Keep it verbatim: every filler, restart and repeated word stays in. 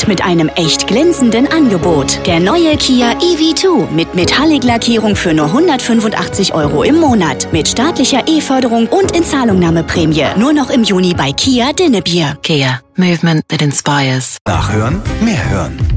und mit einem echt glänzenden Angebot. Der neue Kia E V zwei mit Metallic-Lackierung für nur hundertfünfundachtzig Euro im Monat. Mit staatlicher E-Förderung und Inzahlungnahmeprämie. Nur noch im Juni bei Kia Dinnebier. Kia. Movement that inspires. Nachhören, mehr hören.